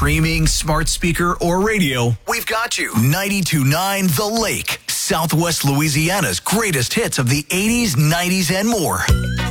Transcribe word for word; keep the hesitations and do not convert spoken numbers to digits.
streaming, smart speaker, or radio, we've got you. ninety-two point nine The Lake, Southwest Louisiana's greatest hits of the eighties, nineties, and more.